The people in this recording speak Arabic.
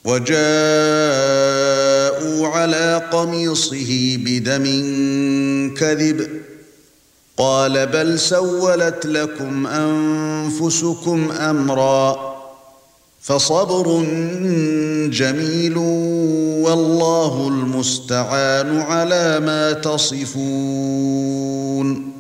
وجاءوا على قميصه بدم كذب قال بل سولت لكم أنفسكم أمرا فصبر جميل والله المستعان على ما تصفون.